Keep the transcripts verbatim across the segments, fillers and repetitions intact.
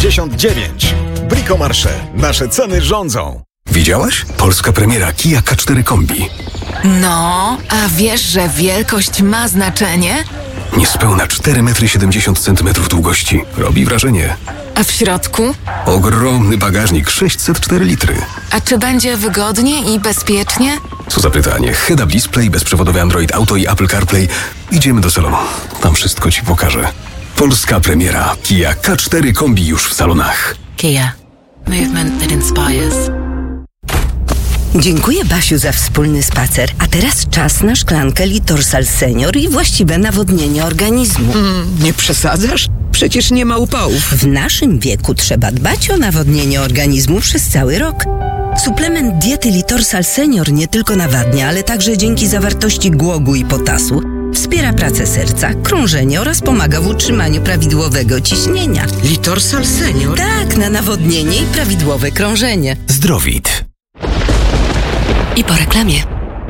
pięćdziesiąt dziewięć. Bricomarché. Nasze ceny rządzą. Widziałaś? Polska premiera Kia K cztery Kombi. No, a wiesz, że wielkość ma znaczenie? Niespełna cztery metry siedemdziesiąt centymetrów długości. Robi wrażenie. A w środku? Ogromny bagażnik, sześćset cztery litry. A czy będzie wygodnie i bezpiecznie? Co za pytanie. Head-up display, bezprzewodowy Android Auto i Apple CarPlay. Idziemy do salonu. Tam wszystko ci pokażę. Polska premiera Kia K cztery Kombi już w salonach. Kia. Movement that inspires. Dziękuję, Basiu, za wspólny spacer. A teraz czas na szklankę Litorsal Senior i właściwe nawodnienie organizmu. Mm, nie przesadzasz? Przecież nie ma upałów. W naszym wieku trzeba dbać o nawodnienie organizmu przez cały rok. Suplement diety Litorsal Senior nie tylko nawadnia, ale także dzięki zawartości głogu i potasu wspiera pracę serca, krążenie oraz pomaga w utrzymaniu prawidłowego ciśnienia. Litorsal Senior? Tak, na nawodnienie i prawidłowe krążenie. Zdrowit. I po reklamie.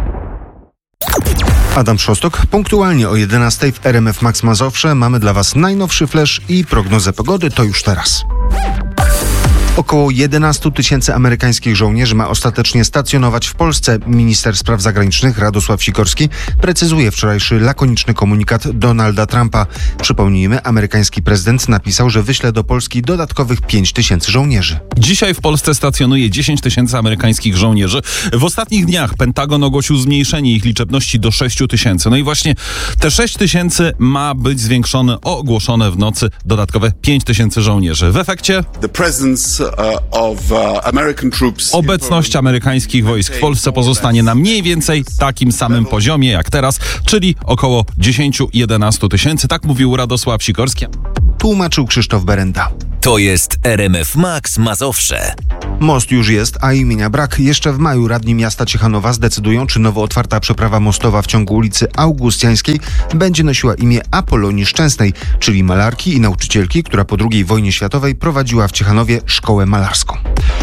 Adam Szostok. Punktualnie o jedenastej w R M F Max Mazowsze mamy dla Was najnowszy flash i prognozę pogody. To już teraz. Około jedenaście tysięcy amerykańskich żołnierzy ma ostatecznie stacjonować w Polsce. Minister spraw zagranicznych Radosław Sikorski precyzuje wczorajszy lakoniczny komunikat Donalda Trumpa. Przypomnijmy, amerykański prezydent napisał, że wyśle do Polski dodatkowych pięć tysięcy żołnierzy. Dzisiaj w Polsce stacjonuje dziesięć tysięcy amerykańskich żołnierzy. W ostatnich dniach Pentagon ogłosił zmniejszenie ich liczebności do sześć tysięcy. No i właśnie te sześć tysięcy ma być zwiększone o ogłoszone w nocy dodatkowe pięć tysięcy żołnierzy. W efekcie obecność amerykańskich wojsk w Polsce pozostanie na mniej więcej takim samym poziomie jak teraz, czyli około dziesięć do jedenastu tysięcy. Tak mówił Radosław Sikorski. Tłumaczył Krzysztof Berenda. To jest R M F Max Mazowsze. Most już jest, a imienia brak. Jeszcze w maju radni miasta Ciechanowa zdecydują, czy nowo otwarta przeprawa mostowa w ciągu ulicy Augustiańskiej będzie nosiła imię Apolonii Szczęsnej, czyli malarki i nauczycielki, która po drugiej wojnie światowej prowadziła w Ciechanowie szkołę malarską.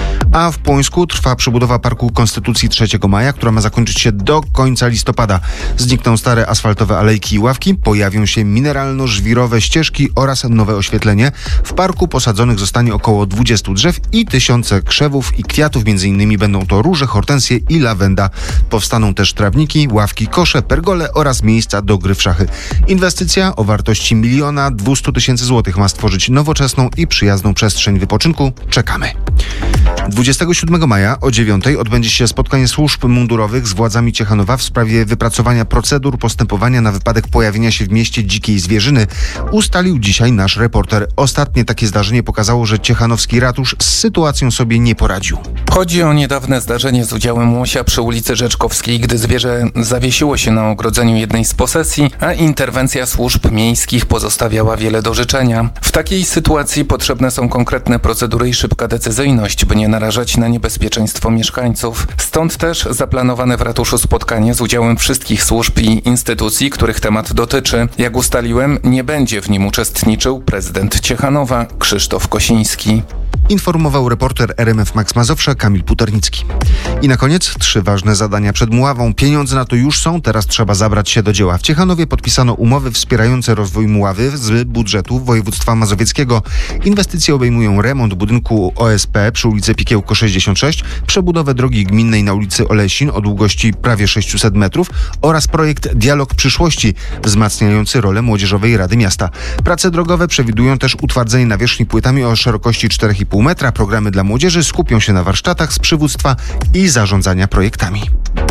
A w Płońsku trwa przebudowa Parku Konstytucji trzeciego maja, która ma zakończyć się do końca listopada. Znikną stare asfaltowe alejki i ławki, pojawią się mineralno-żwirowe ścieżki oraz nowe oświetlenie. W parku posadzonych zostanie około dwudziestu drzew i tysiące krzewów i kwiatów, między innymi będą to róże, hortensje i lawenda. Powstaną też trawniki, ławki, kosze, pergole oraz miejsca do gry w szachy. Inwestycja o wartości miliona dwustu tysięcy złotych ma stworzyć nowoczesną i przyjazną przestrzeń wypoczynku. Czekamy. dwudziestego siódmego maja o dziewiątej odbędzie się spotkanie służb mundurowych z władzami Ciechanowa w sprawie wypracowania procedur postępowania na wypadek pojawienia się w mieście dzikiej zwierzyny. Ustalił dzisiaj nasz reporter. Ostatnie takie zdarzenie pokazało, że ciechanowski ratusz z sytuacją sobie nie poradził. Chodzi o niedawne zdarzenie z udziałem łosia przy ulicy Rzeczkowskiej, gdy zwierzę zawiesiło się na ogrodzeniu jednej z posesji, a interwencja służb miejskich pozostawiała wiele do życzenia. W takiej sytuacji potrzebne są konkretne procedury i szybka decyzyjność, by nie narażać na niebezpieczeństwo mieszkańców. Stąd też zaplanowane w ratuszu spotkanie z udziałem wszystkich służb i instytucji, których temat dotyczy. Jak ustaliłem, nie będzie w nim uczestniczył prezydent Ciechanowa Krzysztof Kosiński. Informował reporter R M F Max Mazowsze Kamil Puternicki. I na koniec trzy ważne zadania przed Muławą. Pieniądze na to już są, teraz trzeba zabrać się do dzieła. W Ciechanowie podpisano umowy wspierające rozwój Muławy z budżetu województwa mazowieckiego. Inwestycje obejmują remont budynku O S P przy ulicy Pikiełko sześćdziesiąt sześć, przebudowę drogi gminnej na ulicy Olesin o długości prawie sześćset metrów oraz projekt Dialog Przyszłości wzmacniający rolę Młodzieżowej Rady Miasta. Prace drogowe przewidują też utwardzenie nawierzchni płytami o szerokości czterech i pół metra. Programy dla młodzieży skupią się na warsztatach z przywództwa i zarządzania projektami.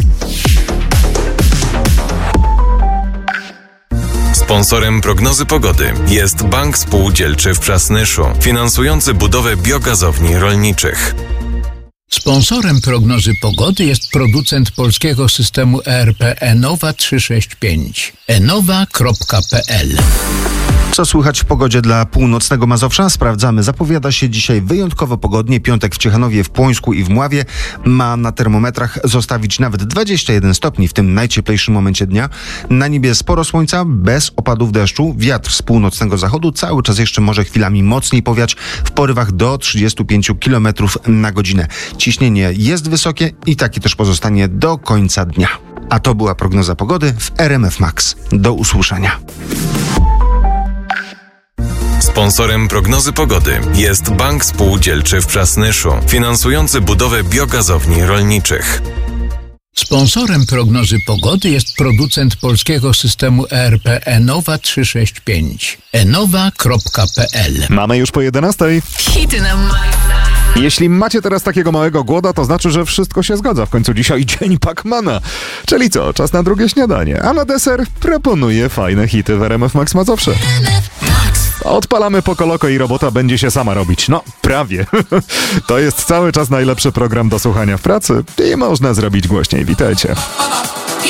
Sponsorem prognozy pogody jest Bank Spółdzielczy w Przasnyszu, finansujący budowę biogazowni rolniczych. Sponsorem prognozy pogody jest producent polskiego systemu E R P Enowa trzysta sześćdziesiąt pięć. enowa kropka p l. Co słychać w pogodzie dla północnego Mazowsza? Sprawdzamy. Zapowiada się dzisiaj wyjątkowo pogodnie. Piątek w Ciechanowie, w Płońsku i w Mławie ma na termometrach zostawić nawet dwadzieścia jeden stopni w tym najcieplejszym momencie dnia. Na niebie sporo słońca, bez opadów deszczu. Wiatr z północnego zachodu cały czas jeszcze może chwilami mocniej powiać w porywach do trzydziestu pięciu kilometrów na godzinę. Ciśnienie jest wysokie i takie też pozostanie do końca dnia. A to była prognoza pogody w R M F Max. Do usłyszenia. Sponsorem prognozy pogody jest Bank Spółdzielczy w Przasnyszu, finansujący budowę biogazowni rolniczych. Sponsorem prognozy pogody jest producent polskiego systemu E R P Enowa trzysta sześćdziesiąt pięć. enowa kropka p l. Mamy już po jedenastej. Hity na mają. Jeśli macie teraz takiego małego głoda, to znaczy, że wszystko się zgadza. W końcu dzisiaj dzień Pacmana. Czyli co, czas na drugie śniadanie. A na deser proponuję fajne hity w R M F Max Mazowsze. Odpalamy po koloko i robota będzie się sama robić. No, prawie. To jest cały czas najlepszy program do słuchania w pracy i można zrobić głośniej. Witajcie.